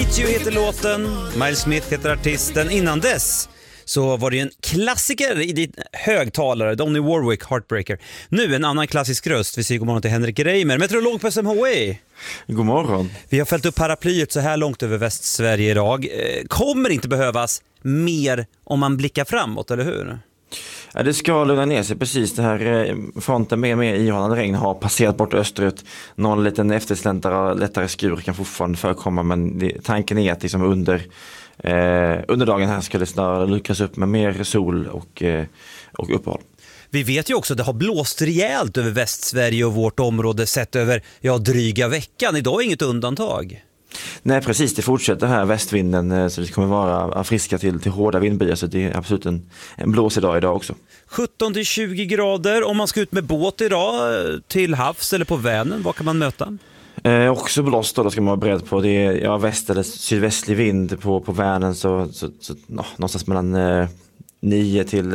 Need You heter låten, Miles Smith heter artisten. Innan dess så var det ju en klassiker i ditt högtalare, Donny Warwick, Heartbreaker. Nu en annan klassisk röst. Vi säger god morgon till Henrik Reimer, meteorolog på SMHI. God morgon. Vi har fällt upp paraplyet så här långt över Västsverige idag. Kommer inte behövas mer om man blickar framåt, eller hur? Ja, det ska lugna ner sig precis. Det här fronten med ihållande regn har passerat bort österut. Någon liten eftersläntare, lättare skur kan fortfarande förekomma, men tanken är att liksom under dagen här skulle snarare luckras upp med mer sol och uppehåll. Vi vet ju också att det har blåst rejält över Västsverige och vårt område sett över dryga veckan. Idag är inget undantag. Nej, precis. Det fortsätter här västvinden, så det kommer vara friska till hårda vindbyar, så det är absolut en blås idag också. 17-20 grader. Om man ska ut med båt idag till havs eller på Vänern, vad kan man möta? Också blåst då ska man vara beredd på. Det är väst- eller sydvästlig vind på Vänern, så någonstans mellan 9 till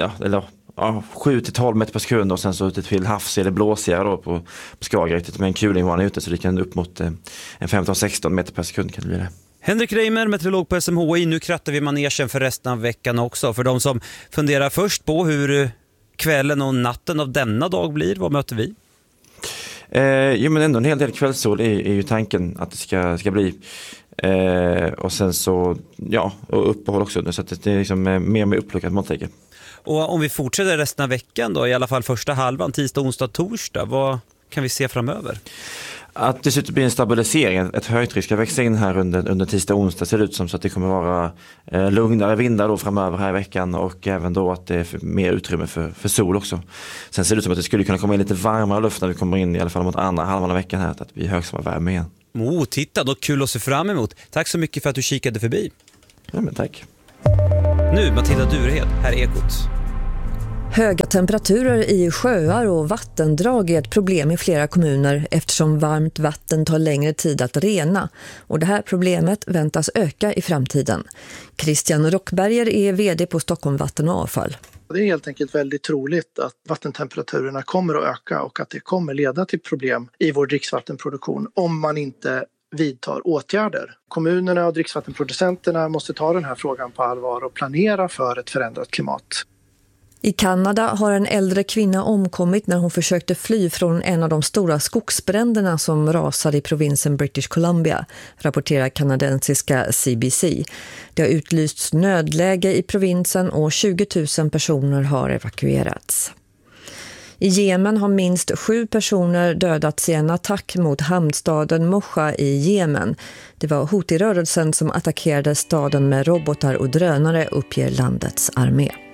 7 till 12 meter per sekund, och sen så ute till havs är det blåsigare då på Skagerrak med en kuling var ute, så det kan upp mot en 15-16 meter per sekund kan det bli det. Henrik Reimer, meteorolog på SMHI. Nu krattar vi manegen för resten av veckan också. För de som funderar först på hur kvällen och natten av denna dag blir, vad möter vi? Men ändå en hel del kvällssol är ju tanken att det ska bli. Och sen så, och uppehåll också. Så att det är liksom mer med uppluckat måltäcke. Och om vi fortsätter resten av veckan då, i alla fall första halvan, tisdag, onsdag, torsdag, vad kan vi se framöver? Att det ser ut en stabilisering, ett högtryck ska växa in här under tisdag och onsdag, ser det ut som, så att det kommer vara lugnare vindar då framöver här i veckan, och även då att det är mer utrymme för sol också. Sen ser det ut som att det skulle kunna komma in lite varmare luft när vi kommer in i alla fall mot andra halvan av veckan här, att vi är högsommarvärme igen. Titta, då kul att se fram emot. Tack så mycket för att du kikade förbi. Ja, men tack. Nu Matilda Durehed, här är Ekot. Höga temperaturer i sjöar och vattendrag är ett problem i flera kommuner eftersom varmt vatten tar längre tid att rena, och det här problemet väntas öka i framtiden. Christian Rockberger är vd på Stockholm Vatten och Avfall. Det är helt enkelt väldigt troligt att vattentemperaturerna kommer att öka och att det kommer leda till problem i vår dricksvattenproduktion om man inte vidtar åtgärder. Kommunerna och dricksvattenproducenterna måste ta den här frågan på allvar och planera för ett förändrat klimat. I Kanada har en äldre kvinna omkommit när hon försökte fly från en av de stora skogsbränderna som rasade i provinsen British Columbia, rapporterar kanadensiska CBC. Det har utlysts nödläge i provinsen och 20 000 personer har evakuerats. I Jemen har minst 7 personer dödats i en attack mot hamnstaden Mocha i Jemen. Det var Houthi-rörelsen som attackerade staden med robotar och drönare, uppger landets armé.